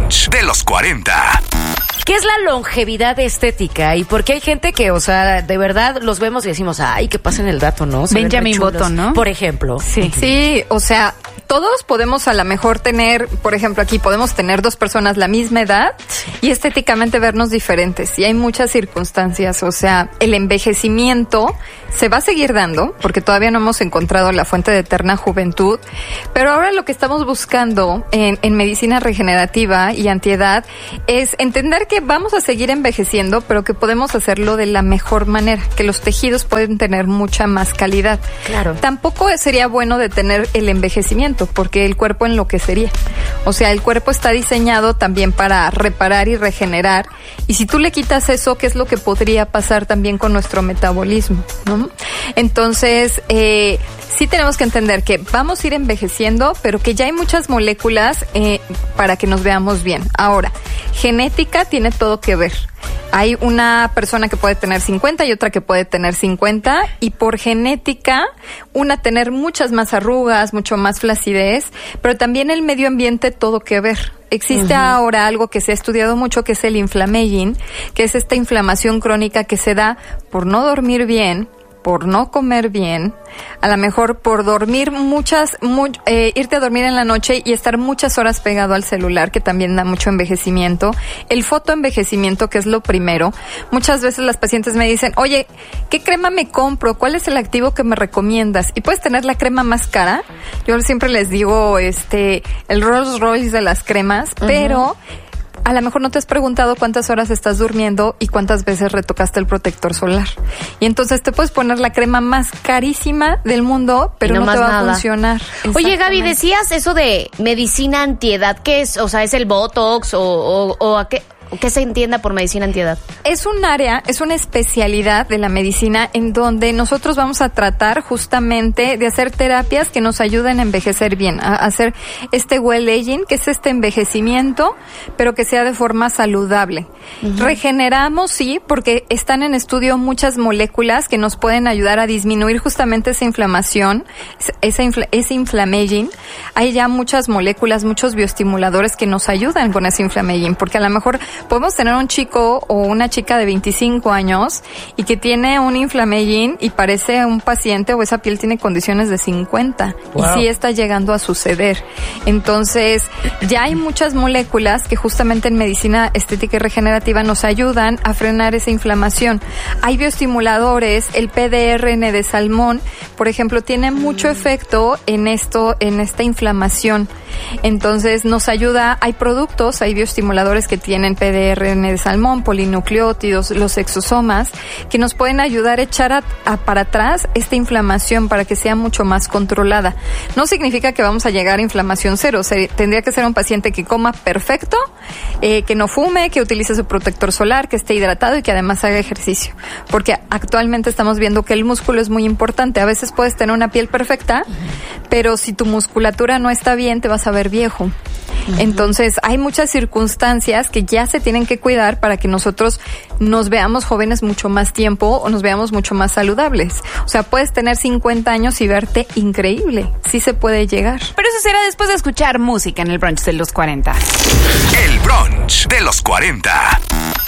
brunch de los 40. ¿Qué es la longevidad estética? Y por qué hay gente que, o sea, de verdad los vemos y decimos, ay, que pasen el dato, ¿no? Benjamin Button, ¿no? Por ejemplo. Sí, o sea, todos podemos a lo mejor tener, por ejemplo, aquí podemos tener dos personas la misma edad y estéticamente vernos diferentes. Y hay muchas circunstancias, o sea, el envejecimiento se va a seguir dando porque todavía no hemos encontrado la fuente de eterna juventud, pero ahora lo que estamos buscando en medicina regenerativa y antiedad es entender que vamos a seguir envejeciendo, pero que podemos hacerlo de la mejor manera, que los tejidos pueden tener mucha más calidad. Claro. Tampoco sería bueno detener el envejecimiento, porque el cuerpo enloquecería. O sea, el cuerpo está diseñado también para reparar y regenerar, y si tú le quitas eso, ¿qué es lo que podría pasar también con nuestro metabolismo, ¿no? Entonces, sí tenemos que entender que vamos a ir envejeciendo, pero que ya hay muchas moléculas para que nos veamos bien. Ahora, genética tiene todo que ver. Hay una persona que puede tener 50 y otra que puede tener 50, y por genética, una tener muchas más arrugas, mucho más flacidez, pero también el medio ambiente todo que ver. Existe ahora algo que se ha estudiado mucho, que es el inflammaging, que es esta inflamación crónica que se da por no dormir bien, por no comer bien, a lo mejor por dormir irte a dormir en la noche y estar muchas horas pegado al celular, que también da mucho envejecimiento. El fotoenvejecimiento, que es lo primero. Muchas veces las pacientes me dicen, oye, ¿qué crema me compro? ¿Cuál es el activo que me recomiendas? Y puedes tener la crema más cara. Yo siempre les digo, el Rolls Royce de las cremas, pero a lo mejor no te has preguntado cuántas horas estás durmiendo y cuántas veces retocaste el protector solar. Y entonces te puedes poner la crema más carísima del mundo, pero no te va a funcionar. Oye, Gaby, decías eso de medicina antiedad. ¿Qué es? O sea, ¿es el Botox o a qué? ¿Qué se entienda por medicina antiedad? Es un área, es una especialidad de la medicina en donde nosotros vamos a tratar justamente de hacer terapias que nos ayuden a envejecer bien, a hacer este well aging, que es este envejecimiento, pero que sea de forma saludable. Regeneramos, sí, porque están en estudio muchas moléculas que nos pueden ayudar a disminuir justamente esa inflamación, ese inflammaging. Hay ya muchas moléculas, muchos bioestimuladores que nos ayudan con ese inflammaging, porque a lo mejor podemos tener un chico o una chica de 25 años y que tiene un inflammaging y parece un paciente, o esa piel tiene condiciones de 50. Wow. Y sí está llegando a suceder. Entonces, ya hay muchas moléculas que justamente en medicina estética y regenerativa nos ayudan a frenar esa inflamación. Hay bioestimuladores, el PDRN de salmón, por ejemplo, tiene mucho efecto en esta inflamación. Entonces, nos ayuda, hay productos, hay bioestimuladores que tienen PDRN de salmón, polinucleótidos, los exosomas, que nos pueden ayudar a echar para atrás esta inflamación para que sea mucho más controlada. No significa que vamos a llegar a inflamación cero, o sea, tendría que ser un paciente que coma perfecto, que no fume, que utilice su protector solar, que esté hidratado y que además haga ejercicio. Porque actualmente estamos viendo que el músculo es muy importante. A veces puedes tener una piel perfecta, pero si tu musculatura no está bien, te vas a ver viejo. Entonces, hay muchas circunstancias que ya se tienen que cuidar para que nosotros nos veamos jóvenes mucho más tiempo o nos veamos mucho más saludables. O sea, puedes tener 50 años y verte increíble. Sí se puede llegar. Pero eso será después de escuchar música en el brunch de los 40. El brunch de los 40.